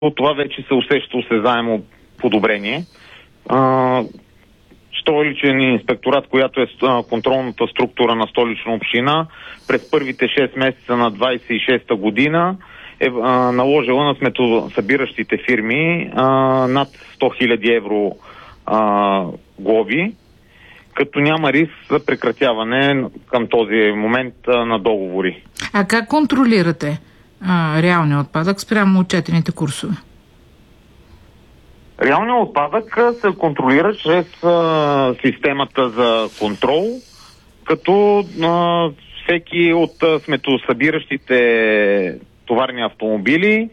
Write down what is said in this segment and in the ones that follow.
от това вече се усеща осезаемо подобрение. Столичен инспекторат, която е контролната структура на Столична община, през първите 6 месеца на 26-та година е наложила на сметосъбиращите фирми над 100 000 евро глоби, като няма риск за прекратяване към този момент на договори. А как контролирате реалния отпадък спрямо отчетените курсове? Реалният отпадък се контролира чрез системата за контрол, като всеки от сметосъбиращите товарни автомобили,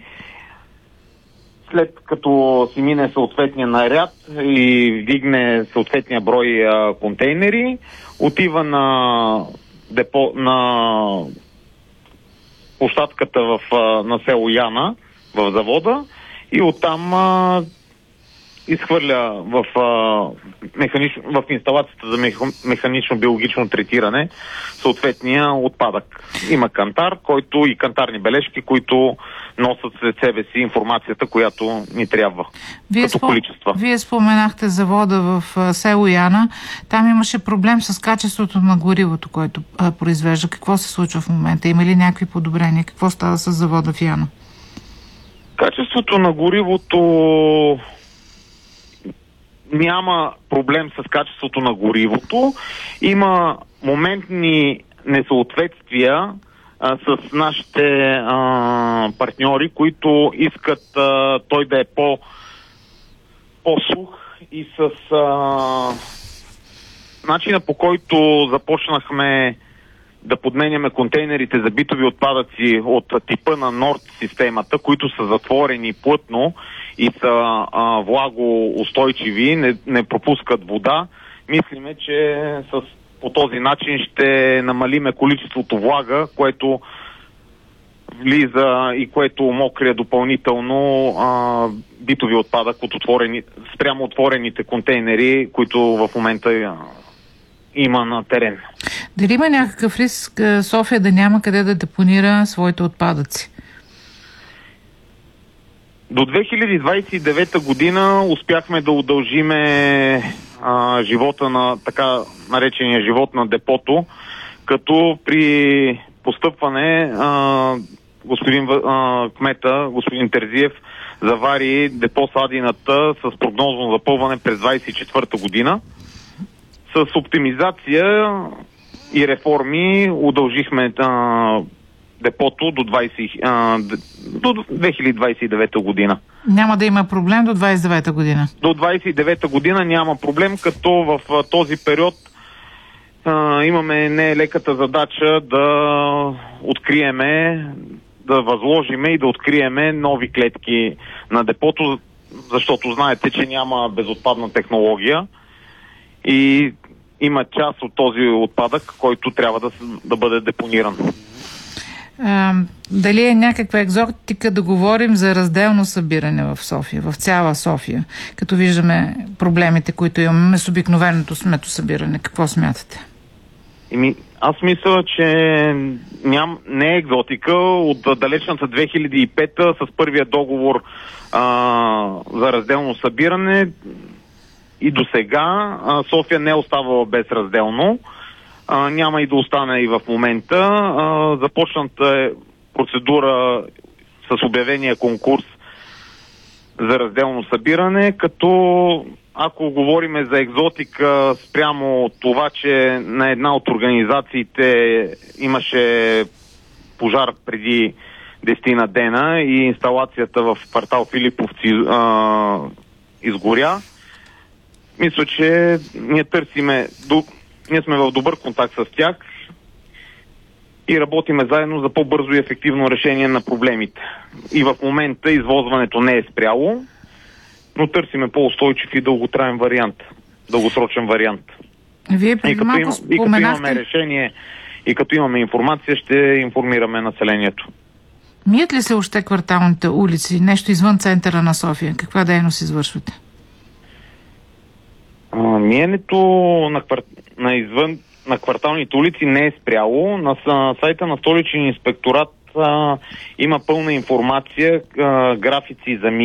след като си мине съответния наряд и вдигне съответния брой контейнери, отива на депо, на площадката на село Яна, в завода, и оттам изхвърля в инсталацията за механично-биологично третиране съответния отпадък. Има кантар, който и кантарни бележки, които носят след себе си информацията, която ни трябва като количества. Вие споменахте завода в село Яна. Там имаше проблем с качеството на горивото, което произвежда. Какво се случва в момента? Има ли някакви подобрения? Какво става с завода в Яна? Качеството на горивото... Няма проблем с качеството на горивото. Има моментни несъответствия с нашите партньори, които искат той да е по-сух и с начина, по който започнахме да подменяме контейнерите за битови отпадъци от типа на Норд системата, които са затворени плътно и са влагоустойчиви, не пропускат вода. Мислиме, че по този начин ще намалиме количеството влага, което влиза и което мокрия допълнително битови отпадък спрямо отворените контейнери, които в момента има на терен. Дали има някакъв риск София да няма къде да депонира своите отпадъци? До 2029 година успяхме да удължиме живота на така наречения живот на депото, като при постъпване кмета, господин Терзиев, завари депо Садината с прогнозно запълване през 2024 година. С оптимизация и реформи удължихме депото до 2029 година. Няма да има проблем до 29 година? До 29 година няма проблем, като в този период имаме нелеката задача да откриеме, да възложиме и да откриеме нови клетки на депото, защото знаете, че няма безотпадна технология и има част от този отпадък, който трябва да бъде депониран. Дали е някаква екзотика да говорим за разделно събиране в София, в цяла София, като виждаме проблемите, които имаме с обикновеното сметосъбиране? Какво смятате? Аз мисля, че не е екзотика. От далечната 2005-та с първия договор за разделно събиране и до сега София не е оставала безразделно. Няма и да остане и в момента. Започната е процедура с обявения конкурс за разделно събиране, като ако говориме за екзотика спрямо това, че на една от организациите имаше пожар преди 10 дена и инсталацията в квартал Филиповци изгоря, мисля, че ние сме в добър контакт с тях и работиме заедно за по-бързо и ефективно решение на проблемите. И в момента извозването не е спряло, но търсиме по-устойчив и дълготраен вариант, дългосрочен вариант. Вие преди малко споменахте... като имаме решение и като имаме информация, ще информираме населението. Мият ли се още кварталните улици, нещо извън центъра на София? Каква дейност извършвате? Миенето на кварталните улици не е спряло. На сайта на Столичен инспекторат има пълна информация, графици за